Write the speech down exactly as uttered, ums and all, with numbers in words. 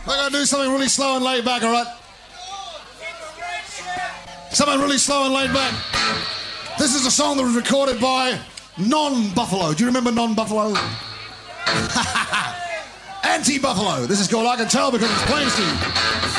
We're going to do something really slow and laid back, all right? Something really slow and laid back. This is a song that was recorded by Non-Buffalo. Do you remember Non-Buffalo? Anti-Buffalo. This is called I Can Tell Because It's Plain Steve.